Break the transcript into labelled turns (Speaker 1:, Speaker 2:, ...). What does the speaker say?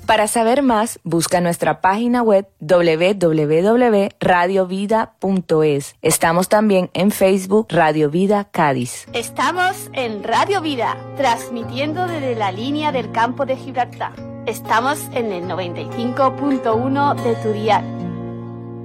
Speaker 1: Para saber más, busca nuestra página web www.radiovida.es. Estamos también en Facebook Radio Vida Cádiz.
Speaker 2: Estamos en Radio Vida, transmitiendo desde la línea del campo de Gibraltar. Estamos en el 95.1 de tu dial.